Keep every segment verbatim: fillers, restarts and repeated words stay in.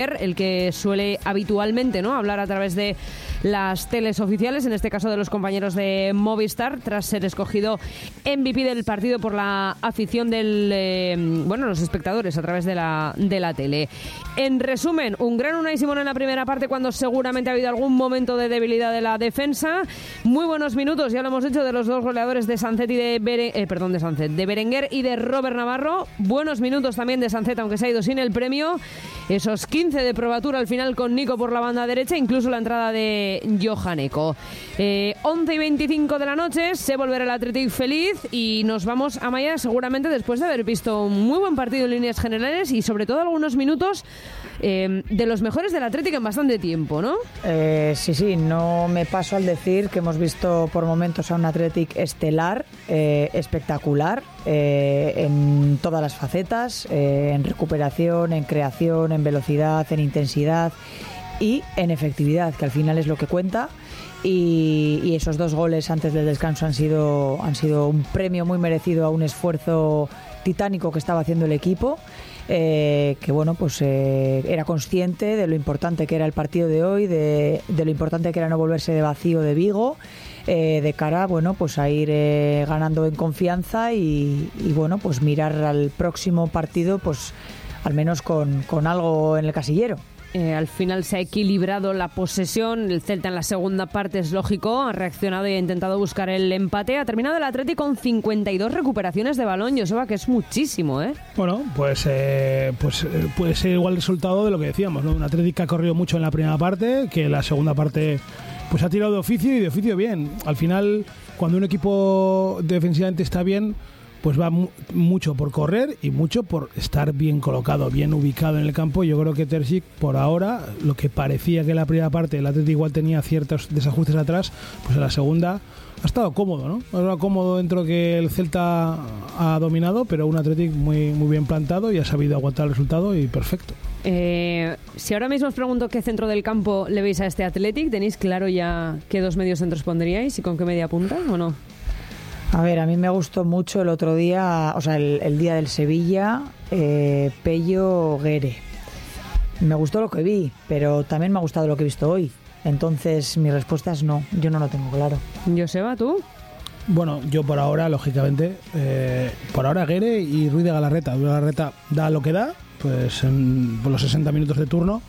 el que suele habitualmente, ¿no?, hablar a través de las teles oficiales, en este caso de los compañeros de Movistar, tras ser escogido M V P del partido por la afición del, eh, bueno, los espectadores a través de la, de la tele. En resumen, un gran Unai Simón en la primera parte, cuando seguramente ha habido algún momento de debilidad de la defensa. Muy buenos minutos, ya lo hemos dicho, de los dos goleadores de Sancet y de Bere, eh, perdón, de Sancet, de Berenguer y de Robert Navarro. Buenos minutos también de Sancet, aunque se ha ido sin el premio. Esos quince de probatura al final con Nico por la banda derecha, incluso la entrada de Johan Eko. Eh, once y veinticinco de la noche, se volverá el Athletic feliz y nos vamos a Maya seguramente después de haber visto un muy buen partido en líneas generales y sobre todo algunos minutos eh, de los mejores del Athletic en bastante tiempo, ¿no? Eh, sí, sí, no me paso al decir que hemos visto por momentos a un Athletic estelar, eh, espectacular, eh, en todas las facetas, eh, en recuperación, en creación, en velocidad, en intensidad y en efectividad, que al final es lo que cuenta. Y, y esos dos goles antes del descanso han sido, han sido un premio muy merecido a un esfuerzo titánico que estaba haciendo el equipo, eh, que bueno, pues eh, era consciente de lo importante que era el partido de hoy, de, de lo importante que era no volverse de vacío de Vigo, eh, de cara, bueno, pues a ir eh, ganando en confianza y, y bueno, pues mirar al próximo partido, pues al menos con, con algo en el casillero. Eh, al final se ha equilibrado la posesión. El Celta en la segunda parte, es lógico, ha reaccionado y ha intentado buscar el empate. Ha terminado el Atlético con cincuenta y dos recuperaciones de balón, Joseba, que es muchísimo, ¿eh? Bueno, pues, eh, pues eh, puede ser igual el resultado de lo que decíamos, ¿no? Un Atlético que ha corrido mucho en la primera parte, que en la segunda parte pues ha tirado de oficio y de oficio bien. Al final, cuando un equipo defensivamente está bien, pues va mu- mucho por correr y mucho por estar bien colocado, bien ubicado en el campo. Yo creo que Terzic, por ahora, lo que parecía que en la primera parte el Atlético igual tenía ciertos desajustes atrás, pues en la segunda ha estado cómodo, ¿no? Ha estado cómodo dentro que el Celta ha dominado, pero un Atlético muy, muy bien plantado y ha sabido aguantar el resultado y perfecto. Eh, si ahora mismo os pregunto qué centro del campo le veis a este Athletic, ¿tenéis claro ya qué dos mediocentros pondríais y con qué media punta o no? A ver, a mí me gustó mucho el otro día, o sea, el, el día del Sevilla, eh, Pello Guere. Me gustó lo que vi, pero también me ha gustado lo que he visto hoy. Entonces, mi respuesta es no, yo no lo tengo claro. Joseba, ¿tú? Bueno, yo por ahora, lógicamente, eh, por ahora Guere y Ruiz de Galarreta. Ruiz de Galarreta da lo que da, pues en por los sesenta minutos de turno.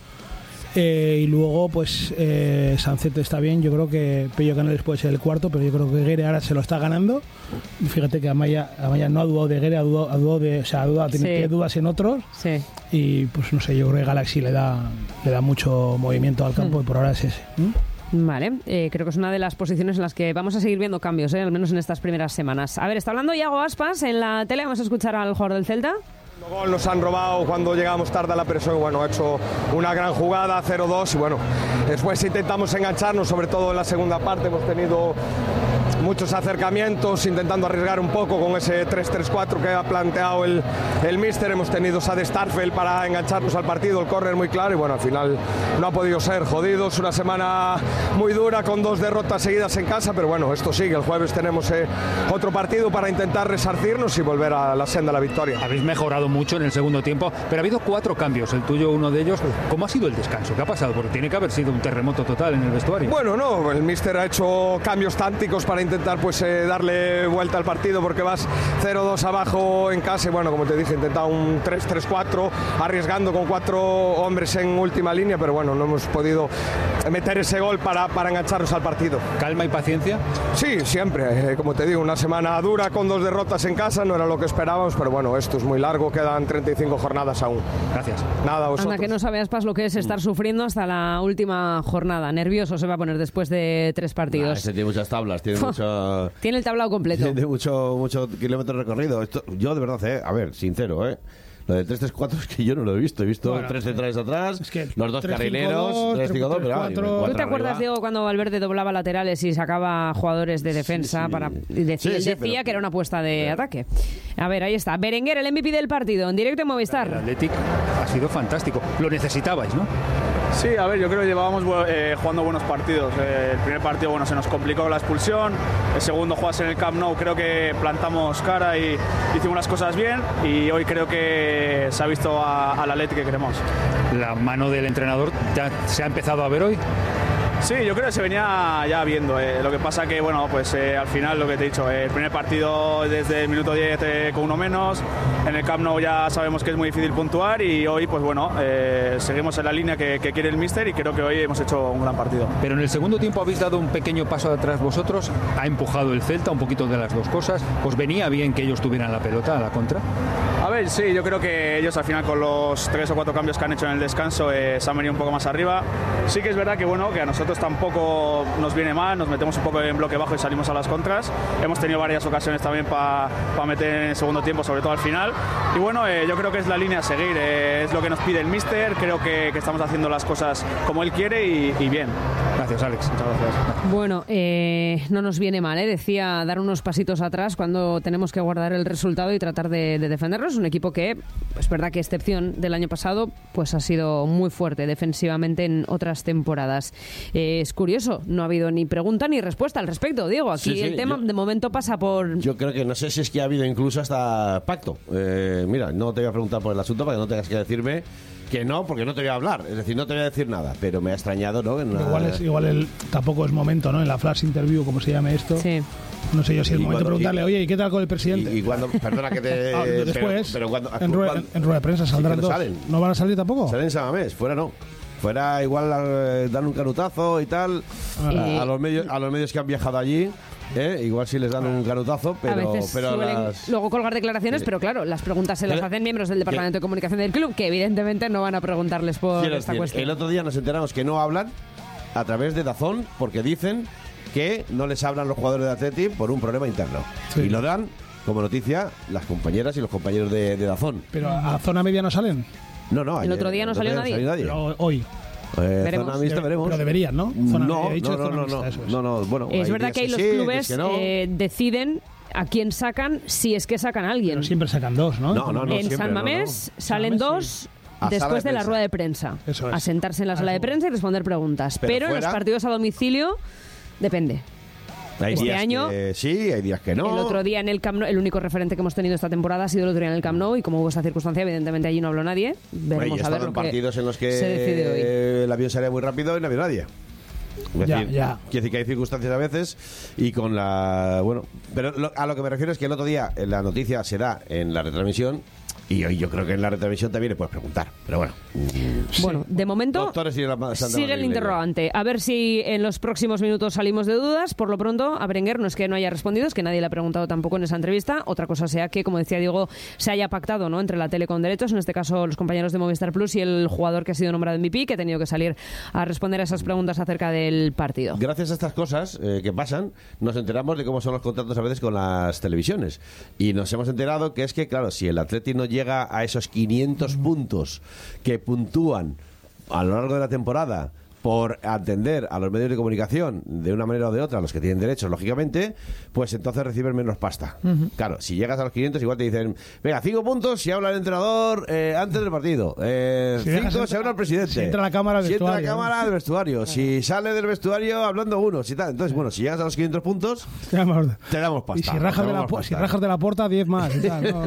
Eh, y luego, pues, eh, Sancet está bien. Yo creo que Pello Canales puede ser el cuarto, pero yo creo que Guere ahora se lo está ganando. Fíjate que Amaya, Amaya no ha dudado de Guere, ha dudado, ha dudado de, o sea, ha dudado, tiene Sí. dudas en otros. Sí. Y pues no sé, yo creo que Galaxy le da, le da mucho movimiento al campo, mm. y por ahora es ese. ¿Mm? Vale, eh, creo que es una de las posiciones en las que vamos a seguir viendo cambios, eh, al menos en estas primeras semanas. A ver, está hablando Iago Aspas en la tele, vamos a escuchar al jugador del Celta. Gol nos han robado cuando llegamos tarde a la presión, bueno, ha hecho una gran jugada, cero dos, y bueno, después intentamos engancharnos, sobre todo en la segunda parte, hemos tenido muchos acercamientos, intentando arriesgar un poco con ese tres tres cuatro que ha planteado el, el míster. Hemos tenido Sade Starfel para engancharnos al partido, el córner muy claro, y bueno, al final no ha podido ser. Jodidos, una semana muy dura con dos derrotas seguidas en casa, pero bueno, esto sigue. El jueves tenemos eh, otro partido para intentar resarcirnos y volver a la senda de la victoria. Habéis mejorado mucho en el segundo tiempo, pero ha habido cuatro cambios, el tuyo uno de ellos. ¿Cómo ha sido el descanso? ¿Qué ha pasado? Porque tiene que haber sido un terremoto total en el vestuario. Bueno, no, el míster ha hecho cambios tácticos para intentar pues eh, darle vuelta al partido, porque vas cero dos abajo en casa y bueno, como te dije, he intentado un tres tres cuatro, arriesgando con cuatro hombres en última línea, pero bueno, no hemos podido meter ese gol para, para engancharnos al partido. ¿Calma y paciencia? Sí, siempre, eh, como te digo, una semana dura con dos derrotas en casa, no era lo que esperábamos, pero bueno, esto es muy largo, quedan treinta y cinco jornadas aún. Gracias. Nada, vosotros. Anda, que no sabe Aspas lo que es estar sufriendo hasta la última jornada. Nervioso se va a poner después de tres partidos. Nah, ese tiene muchas tablas, tiene mucho... Tiene el tablado completo. Tiene mucho, mucho kilómetro recorrido. Esto, yo de verdad, eh, a ver, sincero, ¿eh? Lo de tres tres cuatro es que yo no lo he visto. He visto bueno, tres centrales atrás, es que los dos carrileros, tres cinco dos, pero ah, ¿Tú te acuerdas, Diego, cuando Valverde doblaba laterales y sacaba jugadores de defensa? Sí, sí. para y decía, Sí, él sí, decía pero... que era una apuesta de pero... ataque. A ver, ahí está. Berenguer, el M V P del partido, en directo en Movistar. El Athletic ha sido fantástico. Lo necesitabais, ¿no? Sí, a ver, yo creo que llevábamos eh, jugando buenos partidos. Eh, el primer partido, bueno, se nos complicó la expulsión. El segundo, juegas en el Camp Nou, creo que plantamos cara y hicimos las cosas bien. Y hoy creo que se ha visto a, a la Atleti que queremos. ¿La mano del entrenador ya se ha empezado a ver hoy? Sí, yo creo que se venía ya viendo. Eh. Lo que pasa que, bueno, pues eh, al final lo que te he dicho, eh, el primer partido desde el minuto diez eh, con uno menos, en el Camp Nou ya sabemos que es muy difícil puntuar y hoy, pues bueno, eh, seguimos en la línea que, que quiere el míster y creo que hoy hemos hecho un gran partido. Pero en el segundo tiempo habéis dado un pequeño paso atrás vosotros, ha empujado el Celta, un poquito de las dos cosas. ¿Os venía bien que ellos tuvieran la pelota a la contra? A ver, sí, yo creo que ellos al final con los tres o cuatro cambios que han hecho en el descanso eh, se han venido un poco más arriba. Sí que es verdad que bueno, que a nosotros tampoco nos viene mal, nos metemos un poco en bloque bajo y salimos a las contras. Hemos tenido varias ocasiones también para pa meter en el segundo tiempo, sobre todo al final. Y bueno, eh, yo creo que es la línea a seguir, eh, es lo que nos pide el míster, creo que, que estamos haciendo las cosas como él quiere y, y bien. Gracias, Alex. Muchas gracias. Bueno, eh, no nos viene mal, ¿eh? Decía dar unos pasitos atrás cuando tenemos que guardar el resultado y tratar de, de defenderlo. Es un equipo que, es verdad que excepción del año pasado, pues ha sido muy fuerte defensivamente en otras temporadas. Eh, es curioso, no ha habido ni pregunta ni respuesta al respecto, Diego. Aquí sí, sí, el tema yo, de momento pasa por... Yo creo que no sé si es que ha habido incluso hasta pacto. Eh, mira, no te voy a preguntar por el asunto para que no tengas que decirme que no, porque no te voy a hablar, es decir, no te voy a decir nada, pero me ha extrañado, ¿no? En una... Igual, es, igual el, tampoco es momento, ¿no? En la flash interview, como se llame esto. Sí. No sé yo si es el momento de preguntarle, y, oye, ¿y qué tal con el presidente? Y, y cuando, perdona que te... ah, después, pero, pero cuando, en, rueda, en, en rueda de prensa saldrán sí dos. Salen. ¿No van a salir tampoco? Salen en Samamés, fuera no. Fuera igual eh, dan un canutazo y tal a, a, los medios, a los medios que han viajado allí. ¿Eh? Igual sí les dan un canutazo, pero... A veces pero suelen las... luego colgar declaraciones, pero claro, las preguntas se las hacen miembros del Departamento de Comunicación del club, que evidentemente no van a preguntarles por Quiero esta decir, cuestión. El otro día nos enteramos que no hablan a través de DAZN porque dicen que no les hablan los jugadores de Atleti por un problema interno. Sí. Y lo dan como noticia las compañeras y los compañeros de, de DAZN. ¿Pero a zona media no salen? No, no. El ayer, otro día no salió nadie. No salió nadie. Pero hoy... Eh, zona mixta veremos. Pero deberían, ¿no? Zona, no, he dicho no, no, no, mixta, no, no, bueno, es verdad que ahí los sí, clubes que no. eh, deciden a quién sacan, si es que sacan a alguien. Pero siempre sacan dos, ¿no? No, no, no, en siempre, San Mamés no, no. salen San Mamés, dos sí. después de, de la rueda de prensa. Eso es. A sentarse en la sala de prensa y responder preguntas. Pero, Pero en los partidos a domicilio depende. Hay este días año que sí, hay días que no. El otro día en el Camp Nou, el único referente que hemos tenido esta temporada ha sido el otro día en el Camp Nou, y como hubo esa circunstancia, evidentemente allí no habló nadie. Veremos Oye, a ver lo en que partidos en los que se decide hoy. El avión salía muy rápido y no había nadie. Es ya, decir, ya. Quiere decir que hay circunstancias a veces y con la... Bueno, pero lo, a lo que me refiero es que el otro día la noticia se da en la retransmisión y hoy yo creo que en la retransmisión también le puedes preguntar, pero bueno. Bueno, de momento sigue el interrogante. A ver si en los próximos minutos salimos de dudas. Por lo pronto, a Berenguer no es que no haya respondido, es que nadie le ha preguntado tampoco en esa entrevista. Otra cosa sea que, como decía Diego, se haya pactado, ¿no?, entre la tele con derechos, en este caso los compañeros de Movistar Plus y el jugador que ha sido nombrado M V P, que ha tenido que salir a responder a esas preguntas acerca del partido. Gracias a estas cosas eh, que pasan, nos enteramos de cómo son los contratos a veces con las televisiones. Y nos hemos enterado que es que, claro, si el Atleti no llega a esos quinientos puntos que puntúan a lo largo de la temporada por atender a los medios de comunicación de una manera o de otra, los que tienen derechos, lógicamente, pues entonces reciben menos pasta. Uh-huh. Claro, si llegas a los quinientos, igual te dicen, venga, cinco puntos si habla el entrenador eh, antes del partido, eh, si cinco entra, si habla el presidente, si entra la cámara del si vestuario, entra la cámara del vestuario, si sale del vestuario hablando uno, si tal. Entonces, bueno, si llegas a los quinientos puntos, te damos pasta. Y si rajas, de la, si rajas de la puerta, diez más. Y tal, ¿no?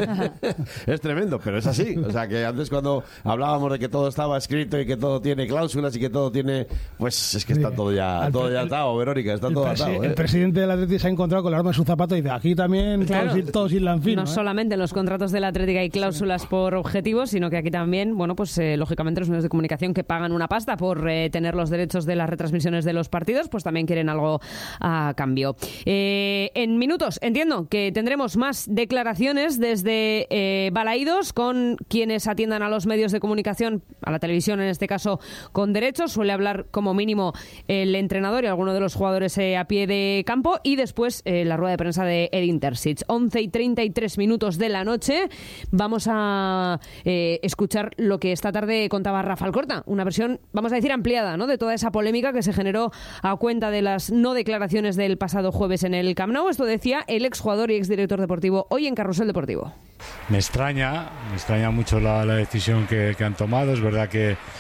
Es tremendo, pero es así. O sea, que antes cuando hablábamos de que todo estaba escrito y que todo tiene cláusulas y que todo tiene... Pues es que está todo ya todo ya atado, Verónica, está todo atado. ¿eh? El presidente del Atlético se ha encontrado con el arma en su zapato y dice, aquí también claro, todos, todos islan fino. No ¿eh? solamente en los contratos del Atlético hay cláusulas sí. por objetivos, sino que aquí también, bueno, pues eh, lógicamente los medios de comunicación que pagan una pasta por eh, tener los derechos de las retransmisiones de los partidos, pues también quieren algo a cambio. Eh, en minutos, entiendo que tendremos más declaraciones desde eh, Balaídos con quienes atiendan a los medios de comunicación, a la televisión en este caso, con derechos. Suele hablar como mínimo el entrenador y alguno de los jugadores eh, a pie de campo, y después eh, la rueda de prensa de Edin Terzic. once y treinta y tres minutos de la noche. Vamos a eh, escuchar lo que esta tarde contaba Rafa Alcorta, una versión, vamos a decir, ampliada, ¿no?, de toda esa polémica que se generó a cuenta de las no declaraciones del pasado jueves en el Camp Nou. Esto decía el exjugador y exdirector deportivo hoy en Carrusel Deportivo. Me extraña, me extraña mucho la, la decisión que, que han tomado. Es verdad que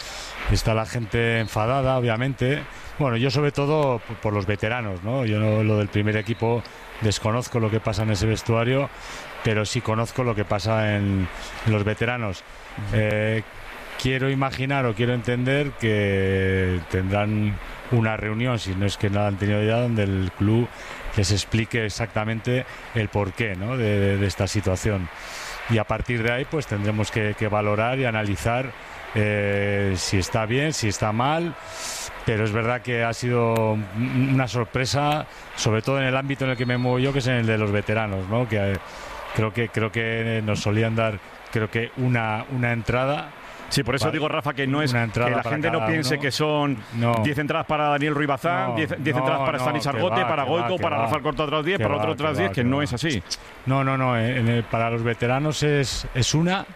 está la gente enfadada, obviamente. Bueno, yo sobre todo por los veteranos, ¿no? Yo no, lo del primer equipo desconozco lo que pasa en ese vestuario, pero sí conozco lo que pasa en, en los veteranos. Eh, quiero imaginar o quiero entender que tendrán una reunión, si no es que no la han tenido ya, donde el club les explique exactamente el porqué, ¿no? de, de, de esta situación. Y a partir de ahí pues tendremos que, que valorar y analizar eh, si está bien, si está mal. Pero es verdad que ha sido una sorpresa, sobre todo en el ámbito en el que me muevo yo, que es en el de los veteranos, ¿no? Que eh, creo que creo que nos solían dar creo que una una entrada. Sí, por eso para, digo, Rafa, que no es que la gente no piense uno. que son diez no. entradas para Daniel Ruiz Bazán, diez no, no, entradas para no, Stanis Argote, va, para Goico, va, para va, Rafael Corto otras diez, para otro otras diez, que, que no va. es así. No, no, no. En el, para los veteranos es, es una.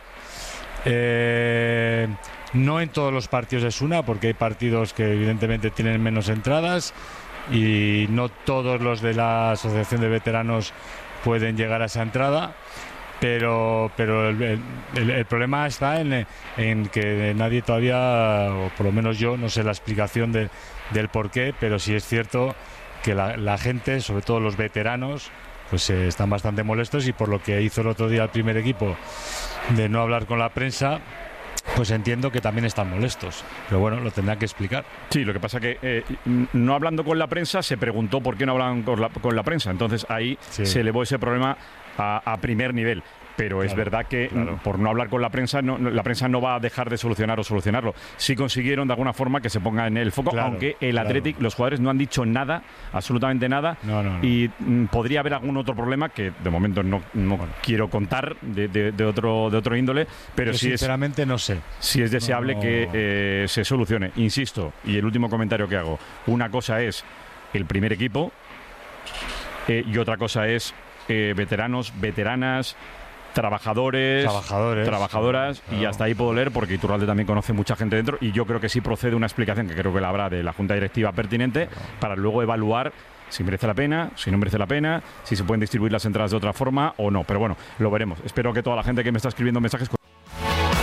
Eh, no en todos los partidos es una, porque hay partidos que evidentemente tienen menos entradas y no todos los de la Asociación de Veteranos pueden llegar a esa entrada. Pero pero el, el, el problema está en, en que nadie todavía, o por lo menos yo, no sé la explicación de, del por qué, pero sí es cierto que la, la gente, sobre todo los veteranos, pues eh, están bastante molestos, y por lo que hizo el otro día el primer equipo de no hablar con la prensa, pues entiendo que también están molestos. Pero bueno, lo tendrán que explicar. Sí, lo que pasa que eh, no hablando con la prensa, se preguntó por qué no hablan con la, con la prensa. Entonces ahí sí. se elevó ese problema a, a primer nivel. Pero claro, es verdad que claro. por no hablar con la prensa, no, la prensa no va a dejar de solucionar o solucionarlo. Sí consiguieron de alguna forma que se ponga en el foco, claro, aunque el claro. Athletic, los jugadores no han dicho nada, absolutamente nada, no, no, no. y mm, podría haber algún otro problema que de momento no, no bueno. quiero contar de, de, de, otro, de otro índole, pero Yo sí sinceramente es, no sé. Sí es deseable no, no. que eh, se solucione. Insisto, y el último comentario que hago, una cosa es el primer equipo eh, y otra cosa es eh, veteranos, veteranas, Trabajadores, trabajadores, trabajadoras, claro. Y hasta ahí puedo leer, porque Iturralde también conoce mucha gente dentro, y yo creo que sí procede una explicación, que creo que la habrá, de la Junta Directiva pertinente, claro. para luego evaluar si merece la pena, si no merece la pena, si se pueden distribuir las entradas de otra forma o no. Pero bueno, lo veremos. Espero que toda la gente que me está escribiendo mensajes